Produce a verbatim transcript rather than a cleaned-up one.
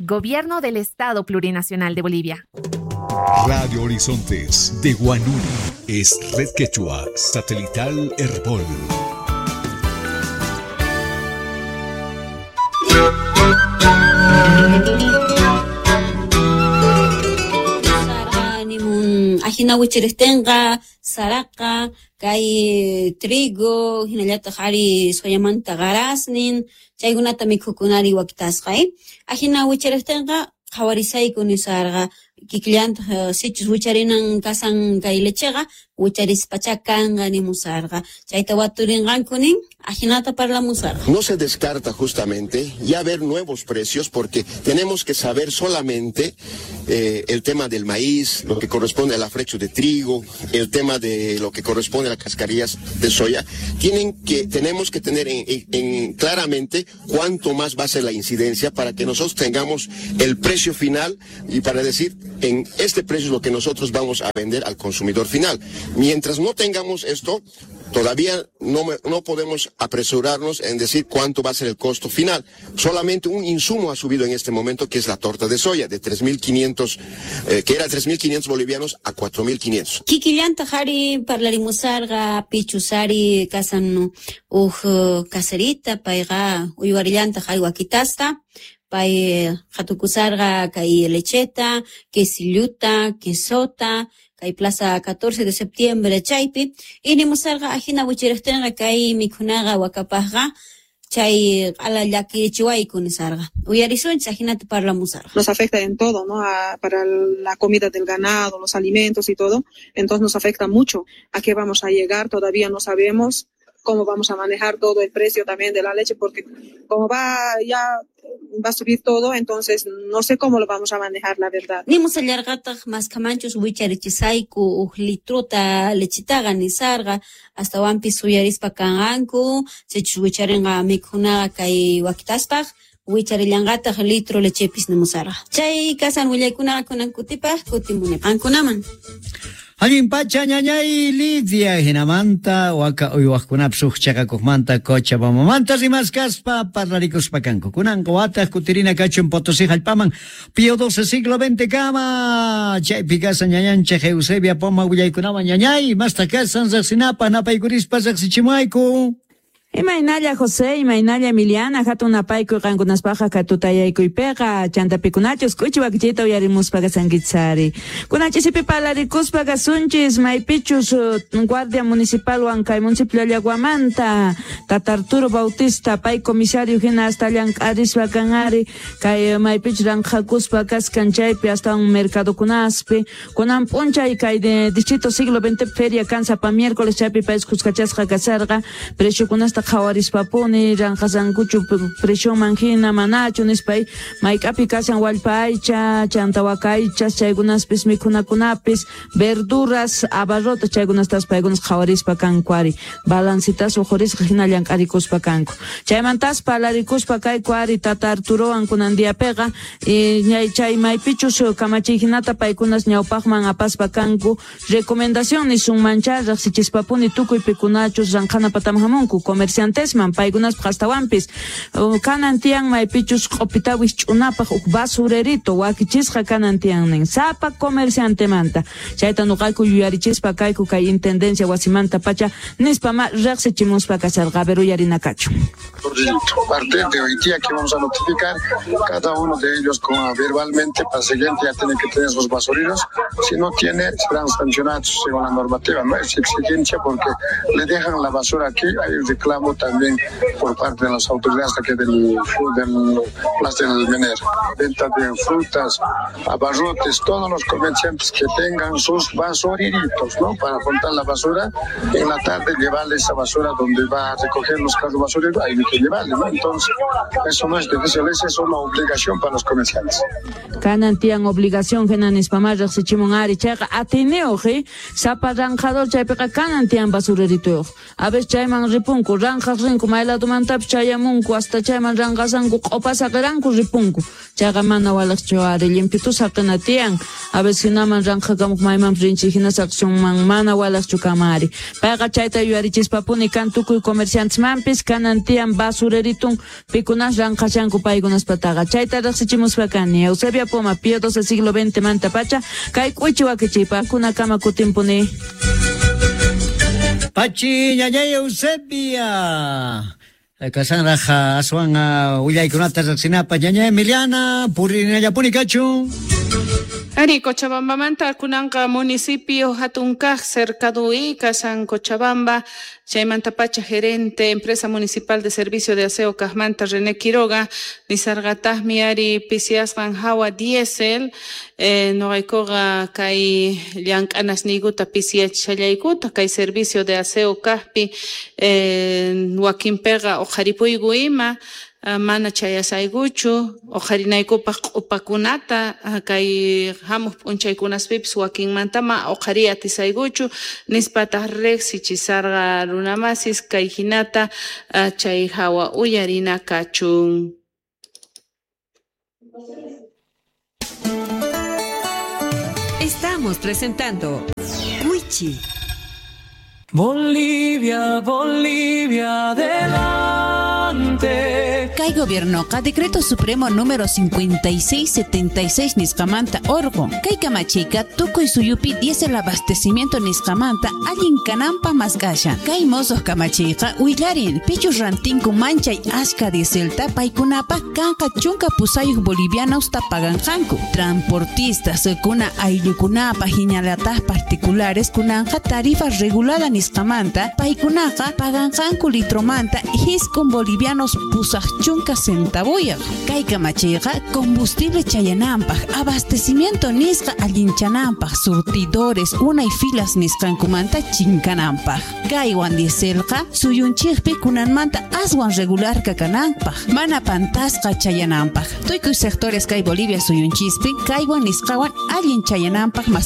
Gobierno del Estado Plurinacional de Bolivia. Radio Horizontes de Guanuni es Red Quechua Satelital Herbol. Ajina wichiristenga, saraka, kay trigo, hinallata hari soyamanta garasnin, chaygunata mikhukunari wakitasqay. Ajina wichiristenga, qawarisay kunisarga, kikllanta sichus wicharinan kasan kay lechega, wicharispachakanga ni musarga. Chayta waturingankuni, ajinata parlamusarga. No se descarta justamente ya ver nuevos precios porque tenemos que saber solamente eh, el tema del maíz, lo que corresponde al afrecho de trigo, el tema de lo que corresponde a las cascarillas de soya. Tienen que, tenemos que tener en, en, en claramente cuánto más va a ser la incidencia para que nosotros tengamos el precio final y para decir en este precio es lo que nosotros vamos a vender al consumidor final. Mientras no tengamos esto, todavía no, no podemos apresurarnos en decir cuánto va a ser el costo final. Solamente un insumo ha subido en este momento, que es la torta de soya, de tres mil quinientos, eh, que era tres mil quinientos bolivianos a cuatro mil quinientos. Kikillanta hari parlarimusarga, pichusari kasan uj caserita, paiga uyuarillanta hari wakitasta, pai jatukusarga kai lecheta, quesilluta, quesota, kay Plaza catorce de septiembre chaypi, inimusarga ajina wichiristenga kay mikunaga wakapajga, chay ala llaki chihuay kunisarga. Uyarisunch ajinata parlamusarga. Nos afecta en todo, ¿no? A, para la comida del ganado, los alimentos y todo, entonces nos afecta mucho. ¿A qué vamos a llegar? Todavía no sabemos cómo vamos a manejar todo el precio también de la leche, porque como va ya va a subir todo, entonces no sé cómo lo vamos a manejar, la verdad. Ni musallargata más camanchos wicharichisaiku litrota lechitaga ni sarga hasta wampi suyarispa kanganku sechus wicharenga mikhunaga kay wakitaspaj wicharillankata litro lechepis ni musarga. Chay kasan willaykunaga kunankutipaj kutimunipankunaman. Alguien pacha ñañay Lidia hinamanta waka uywaqkunap suqchaqakuqmanta Cochabamamanta rimasqaspa parlarikuspakanku kunanqa wataq kutirina kachun Potosí hallpaman Pío doce siglo veinte kama chaypi kasa ñañanchaq Eusebia Poma willaykunaman ñañay masta kasan riqsinapaq napaykurispas riqsichimayku. Imaynalla José, imaynalla Emiliana, hatun apayku qankunaspaqa katutayaykuypiqa chantapikunachus kuchi wakchita uyarimuspaqa sankitsari. Kunachisipi parlarikuspaqa sunchis maypichus Guardia Municipal wan kay municipio Llaguamanta, Tata Arturo Bautista, pay comisario hina hasta llank'arispa kanari, kay maypichus ranqakuspa kaskan chaypi hasta un mercado kunaspi, kunan p'unchay kay de distrito siglo veinte feria kansa pa miércoles chaypi país kuskachasqa kasarqa, precio kunasta Khawarispapuni, Ranjasankuchu, presión manjina, manacho, nispay, maikapi kasan walpaicha, chantawakaicha, chaygunas pis mikunakunapis, verduras, abarrota, chaygunas tas paigunas Khawarispa kankuari, balancitas ujoris, hina llankarikuspa kanku. Chaymantas palarikuspa kaikuari, Tata Arturo ankunandia pega, y ñay chay maipichus kamachijinata paikunas ñaupajman apaspa kanku, recomendación ni sun manchar, sichispapuni tukuy pikunachus, ranjana patamhamunku, comerciantes man paigunas pastawampis kanan tian maypichus qopitawis ch'unapaq uk basurerito wakichisqa kanan tiannin sapa comerciante manta chayta nuqayku yuyarichispa kayku kay intendencia wasimanta pacha nispama reqsichimuspa kasarqa pero yarinakachu. Parte de hoy día que vamos a notificar cada uno de ellos como verbalmente para el siguiente ya tienen que tener sus basureros, si no tiene serán sancionados según la normativa, no es exigencia porque le dejan la basura aquí, hay un reclamo también por parte de las autoridades aquí del, del Plaza del Mener. Venta de frutas, abarrotes, todos los comerciantes que tengan sus basureritos, ¿no? Para juntar la basura, en la tarde llevarle esa basura donde va a recoger los carros basureros, hay que llevarle, ¿no? Entonces, eso no es difícil, esa es una obligación para los comerciantes. Kanan tian obligación genan ispamar reqsichimun ari chayqa atineo he sapa ranjador chaypiqa kanan tian basurerito. A veces chayman ripunku ranqaq rinku maylatumantapis chayamunku hasta chayman ranqasanku q'upasaqiranku ripunku chayqa mana waliqchu ari limpitu saqina tiyan a veces hinaman ranqakamuq mayman rinchi hina saqsunman mana waliqchu kamari payqa chayta yuyarichispapuni kan tukuy comerciantes kanan tiyan basureritun pikunas ranqashanku paykunaspataqa chayta riqsichimuspakani Eusebia Poma Pío doce siglo veinte manta pacha kay k'uchi wakichiypaq kunakama kutimpuni Pachi ñañay Eusebia kasan raja aswan willaykunata riqsinapa ñañay Emiliana purinallapuni kachu Ari Cochabamba manta kunanqa municipio hatunkaq cercado Ica San Cochabamba chaymanta pacha gerente empresa municipal de servicio de aseo kaqmanta René Quiroga nisarqataqmi ari pisiasqan hawa diésel eh, noqaykuqa kay llank'anasniykuta pisiachallaykuta kay servicio de aseo kaqpi eh, wakinpiqa uqharipuyku ima Uh, mana chayasaykuchu uqharinaykupaq q'upakunata uh, kay hamuq p'unchaykunaspipis wakinmantama uqhari atisaykuchu nispataq riqsichisarqa runamasis kay hinata uh, chay hawa uyarina kachun. Estamos presentando Wichi. Bolivia, Bolivia, adelante. Kay gobierno ka decreto supremo número cincuenta y seis setenta y seis nisqamanta orgo. Kay kamachika tukuy suyupi diesel abastecimiento nisqamanta allin kanampa maskasha. Kay mozos kamachika uillarin pichus rantinku manchay ashka dieselta paykunapa kanka chunka pusayuq bolivianos pagan hanku. Transportistas kuna ayllukunapa hiñalatas particulares kunanja tarifa regulada nisqamanta paykunaqa pagan hanku litromanta hiskun bolivianos pusaq chunka centavoyaq. Kay kamachika combustible chayanampaq abastecimiento nisqa allinchananpaq surtidores unay filas nisqankumanta chinkanampaq. Kaywan dieselqa suyunchikpi kunanmanta aswan regular kakananpaq mana pantasqa chayanampaq. Tuykuy sectores kay Bolivia suyunchispi kaywan nisqawan allin chayanampaq mas